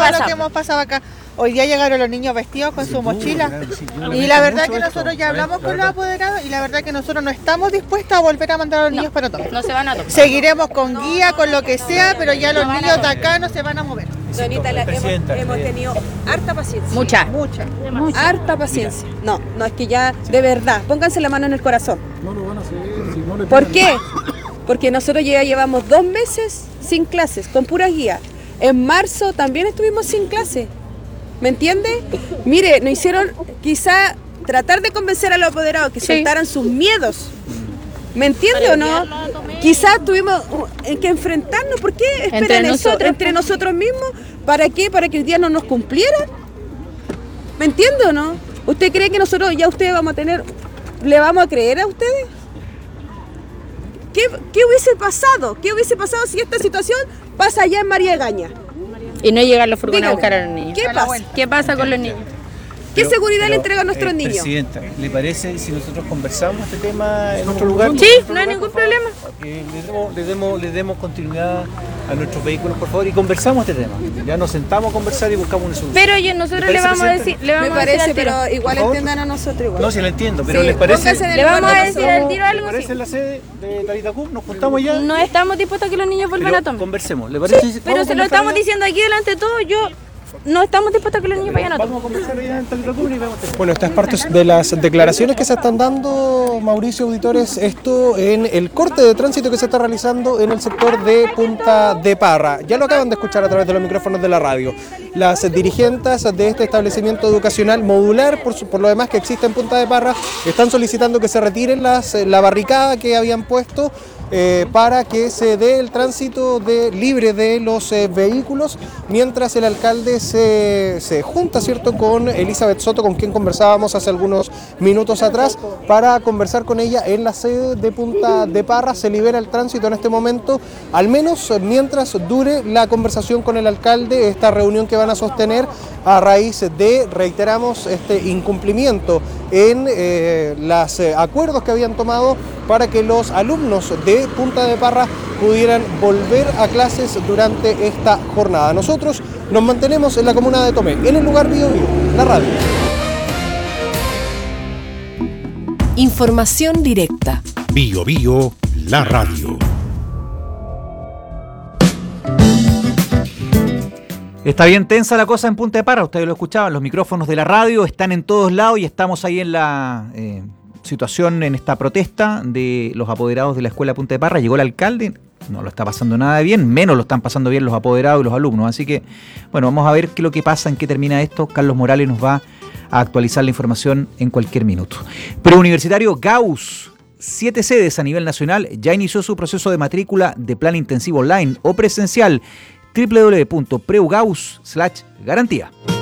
lo que hemos pasado acá. Hoy día llegaron los niños vestidos con su mochila y la verdad que nosotros ya hablamos con los apoderados y la verdad que nosotros no estamos dispuestos a volver a mandar a los niños para tomar. No se van a tomar. Seguiremos con guía, con lo que sea, pero ya los niños de acá no se van a mover. Donita, hemos tenido harta paciencia. Mucha. Harta paciencia. No, es que ya, de verdad, pónganse la mano en el corazón. No lo van a hacer. Si no le ¿Por qué? Porque nosotros ya llevamos 2 meses sin clases, con puras guías. En marzo también estuvimos sin clases. ¿Me entiende? Mire, nos hicieron quizá tratar de convencer a los apoderados que soltaran sus miedos. ¿Me entiende o no? Quizás tuvimos que enfrentarnos. ¿Por qué esperan entre nosotros mismos? ¿Para qué? ¿Para que el día no nos cumpliera? ¿Me entiende o no? ¿Usted cree que nosotros ya ustedes vamos a tener, le vamos a creer a ustedes? ¿Qué hubiese pasado? ¿Qué hubiese pasado si esta situación pasa allá en María Egaña? Y no llegan los furgones a buscar a los niños. ¿Qué pasa con los niños? ¿Qué seguridad le entrega a nuestros niños? Presidenta, ¿le parece si nosotros conversamos este tema en otro lugar? Sí, no hay ningún problema. Le demos continuidad a nuestros vehículos, por favor, y conversamos este tema. Ya nos sentamos a conversar y buscamos una solución. Pero oye, nosotros le vamos a decir, Me parece, pero igual entiendan a nosotros igual. No, sí lo entiendo, pero ¿les parece? Le vamos a decir al tiro algo. ¿Les parece en la sede de la Itacú? Nos juntamos ya. No estamos dispuestos a que los niños vuelvan a tomar. Conversemos, ¿le parece? Sí, pero se lo estamos diciendo aquí delante de todos. No estamos dispuestos a que los niños vayan a tomar. Vamos a conversar allá en Itacú y vemos. Bueno, estas partes de las declaraciones que se están dando, Mauricio, auditores, esto en el corte de tránsito que se está realizando en el sector de Punta de Parra. Ya lo acaban de escuchar a través de los micrófonos de la radio. Las dirigentes de este establecimiento educacional modular, por lo demás que existe en Punta de Parra, están solicitando que se retiren la barricada que habían puesto para que se dé el tránsito libre de los vehículos, mientras el alcalde se junta, ¿cierto?, con Elizabeth Soto, con quien conversábamos hace algunos minutos atrás, para conversar con ella en la sede de Punta de Parra. Se libera el tránsito en este momento, al menos mientras dure la conversación con el alcalde, esta reunión que van a sostener a raíz de, reiteramos, este incumplimiento en los acuerdos que habían tomado para que los alumnos de Punta de Parra pudieran volver a clases durante esta jornada. Nosotros nos mantenemos en la comuna de Tomé, en el lugar Bio Bio, la radio. Información directa. Bio Bio, la radio. Está bien tensa la cosa en Punta de Parra, ustedes lo escuchaban, los micrófonos de la radio están en todos lados y estamos ahí en la situación, en esta protesta de los apoderados de la escuela Punta de Parra. Llegó el alcalde, no lo está pasando nada bien, menos lo están pasando bien los apoderados y los alumnos, así que, bueno, vamos a ver qué es lo que pasa, en qué termina esto. Carlos Morales nos va a actualizar la información en cualquier minuto. Preuniversitario Gauss, 7 sedes a nivel nacional, ya inició su proceso de matrícula de plan intensivo online o presencial. www.preugauss.garantía.